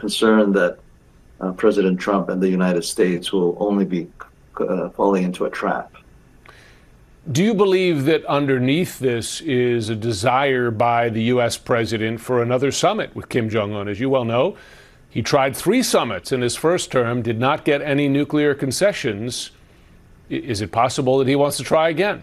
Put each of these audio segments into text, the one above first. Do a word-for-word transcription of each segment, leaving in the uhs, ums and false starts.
concerned that uh, President Trump and the United States will only be uh, falling into a trap. Do you believe that underneath this is a desire by the U S president for another summit with Kim Jong-un? As you well know, he tried three summits in his first term, did not get any nuclear concessions. Is it possible that he wants to try again?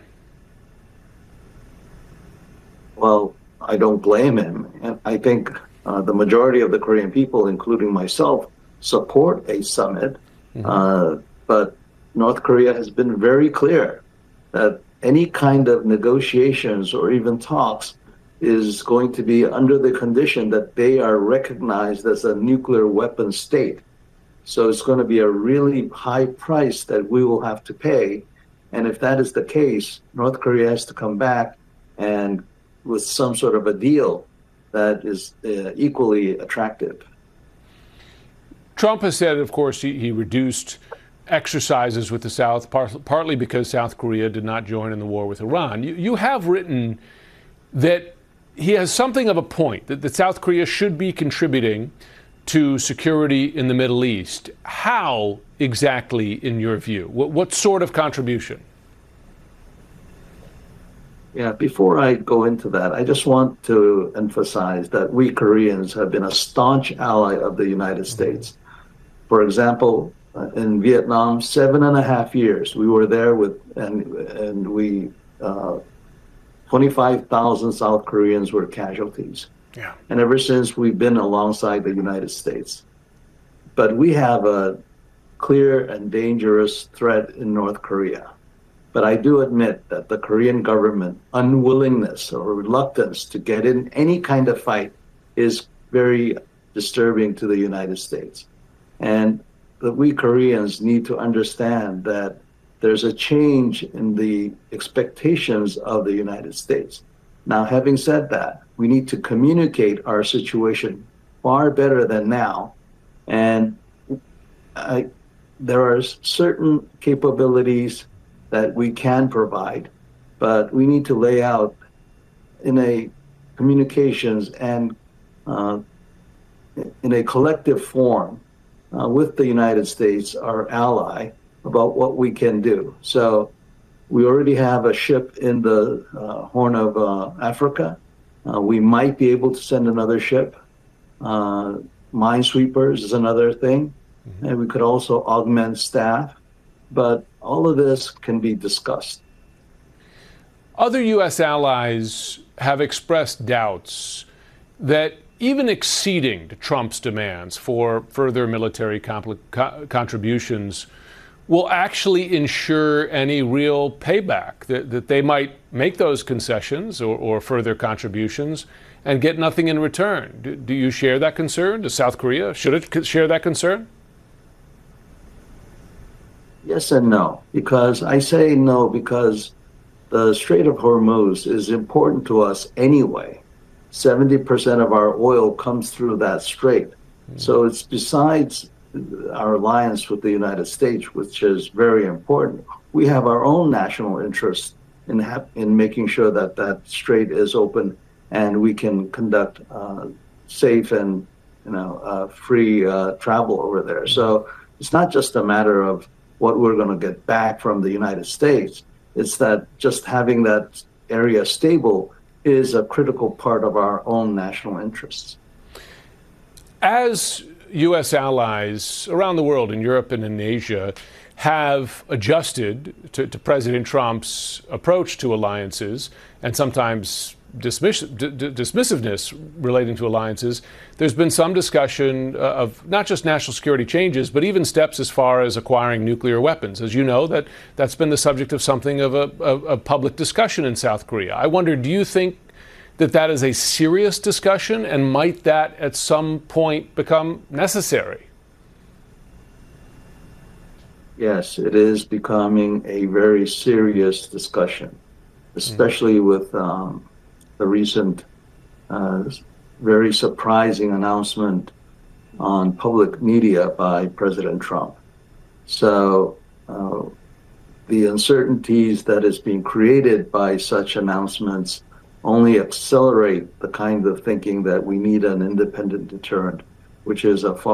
Well, I don't blame him. And I think uh, the majority of the Korean people, including myself, support a summit. Mm-hmm. uh, but North Korea has been very clear that any kind of negotiations or even talks is going to be under the condition that they are recognized as a nuclear weapon state. So it's going to be a really high price that we will have to pay. And if that is the case, North Korea has to come back and with some sort of a deal that is uh, equally attractive. Trump has said, of course, he, he reduced exercises with the South, par- partly because South Korea did not join in the war with Iran. You, you have written that he has something of a point, that, that South Korea should be contributing to security in the Middle East. How exactly, in your view? What, what sort of contribution? Yeah, before I go into that, I just want to emphasize that we Koreans have been a staunch ally of the United States. For example, uh, in Vietnam, seven and a half years, we were there with, and and we, uh, twenty-five thousand South Koreans were casualties. Yeah. And ever since, we've been alongside the United States. But we have a clear and dangerous threat in North Korea. But I do admit that the Korean government unwillingness or reluctance to get in any kind of fight is very disturbing to the United States. And that we Koreans need to understand that there's a change in the expectations of the United States. Now, having said that, we need to communicate our situation far better than now. And I, there are certain capabilities that we can provide, but we need to lay out in a communications and uh, in a collective form uh, with the United States, our ally, about what we can do. So we already have a ship in the uh, Horn of uh, Africa. Uh, we might be able to send another ship. Uh, minesweepers is another thing. Mm-hmm. And we could also augment staff. But all of this can be discussed. Other U S allies have expressed doubts that even acceding to Trump's demands for further military compl- co- contributions will actually ensure any real payback, that, that they might make those concessions or, or further contributions and get nothing in return. Do, do you share that concern? Does South Korea, should it share that concern? Yes and no, because I say no because the Strait of Hormuz is important to us anyway. seventy percent of our oil comes through that strait. Mm. So it's besides our alliance with the United States, which is very important. We have our own national interest in ha- in making sure that that strait is open and we can conduct uh, safe and you know uh, free uh, travel over there. So it's not just a matter of what we're going to get back from the United States. It's that just having that area stable is a critical part of our own national interests. As U S allies around the world, in Europe and in Asia, have adjusted to, to President Trump's approach to alliances and sometimes dismiss, d- d- dismissiveness relating to alliances, there's been some discussion of not just national security changes, but even steps as far as acquiring nuclear weapons. As you know, that, that's been the subject of something of a of, of public discussion in South Korea. I wonder, do you think that that is a serious discussion, and might that at some point become necessary? Yes, it is becoming a very serious discussion, especially mm. with um, the recent uh, very surprising announcement on public media by President Trump. So uh, the uncertainties that is being created by such announcements only accelerate the kind of thinking that we need an independent deterrent, which is a far